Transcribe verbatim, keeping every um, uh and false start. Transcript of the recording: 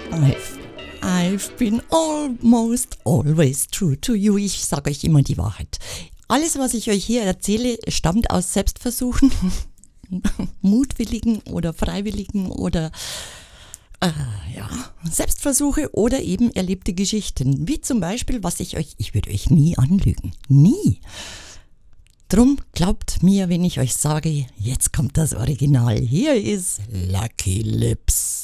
I've, I've been almost always true to you. Ich sage euch immer die Wahrheit. Alles, was ich euch hier erzähle, stammt aus Selbstversuchen, mutwilligen oder freiwilligen oder äh, ja, Selbstversuche oder eben erlebte Geschichten. Wie zum Beispiel, was ich euch, ich würde euch nie anlügen. Nie. Drum glaubt mir, wenn ich euch sage, jetzt kommt das Original. Hier ist Lucky Lips.